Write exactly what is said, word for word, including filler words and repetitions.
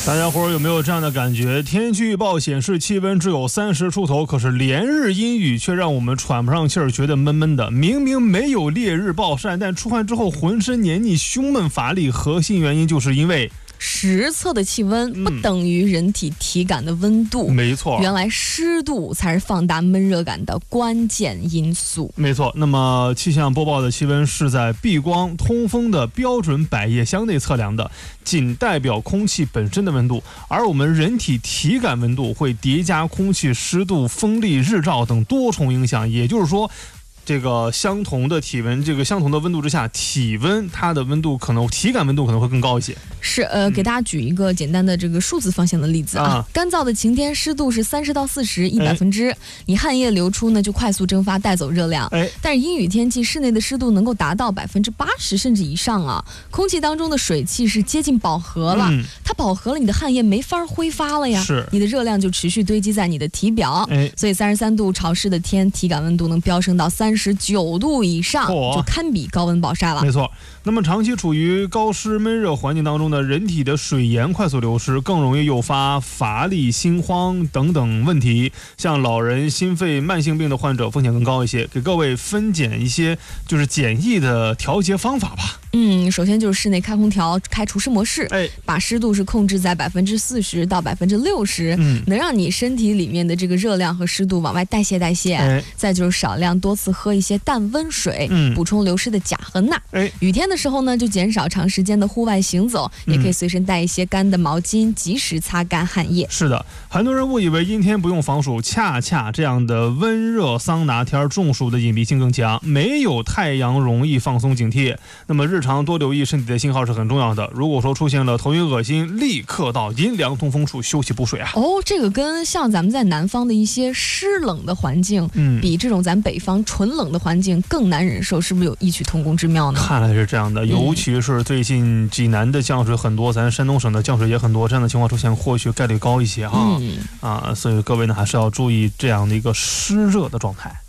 大家伙有没有这样的感觉？天气预报显示气温只有三十出头，可是连日阴雨却让我们喘不上气儿，觉得闷闷的。明明没有烈日暴晒，但出汗之后浑身黏腻、胸闷乏力，核心原因就是因为实测的气温不等于人体体感的温度， 嗯、没错， 原来湿度才是放大闷热感的关键因素。 没错，那么气象播报的气温是在避光通风的标准百叶箱内测量的，仅代表空气本身的温度，而我们人体体感温度会叠加空气湿度、风力、日照等多重影响，也就是说这个相同的体温，这个相同的温度之下，体温它的温度可能体感温度可能会更高一些。 是呃，给大家举一个简单的这个数字方向的例子啊，啊干燥的晴天湿度是三十到四十，一百分之，哎、你汗液流出呢就快速蒸发带走热量。哎，但是阴雨天气室内的湿度能够达到百分之八十甚至以上啊，空气当中的水汽是接近饱和了，嗯、它饱和了，你的汗液没法挥发了呀，是你的热量就持续堆积在你的体表，哎，所以三十三度潮湿的天，体感温度能飙升到三十九度以上，哦、就堪比高温暴晒了。 没错，那么长期处于高湿闷热环境当中呢，人体的水盐快速流失，更容易诱发乏力、心慌等等问题。像老人、心肺慢性病的患者风险更高一些。给各位分拣一些就是简易的调节方法吧。 嗯，首先就是室内开空调，开除湿模式，哎，把湿度是控制在百分之四十到百分之六十，嗯，能让你身体里面的这个热量和湿度往外代谢代谢。哎，再就是少量多次喝一些淡温水，嗯，补充流失的钾和钠。哎，雨天的时候呢，就减少长时间的户外行走，嗯、也可以随身带一些干的毛巾，及时擦干汗液。 是的，很多人误以为阴天不用防暑，恰恰这样的温热桑拿天中暑的隐蔽性更强，没有太阳容易放松警惕。那么日常多留意身体的信号是很重要的。如果说出现了头晕恶心，立刻到阴凉通风处休息补水啊。 哦，这个跟像咱们在南方的一些湿冷的环境，嗯，比这种咱北方纯冷的环境更难忍受，是不是有异曲同工之妙呢？ 看来是这样的，尤其是最近济南的降水很多，咱山东省的降水也很多，这样的情况出现或许概率高一些哈。嗯、啊，所以各位呢还是要注意这样的一个湿热的状态。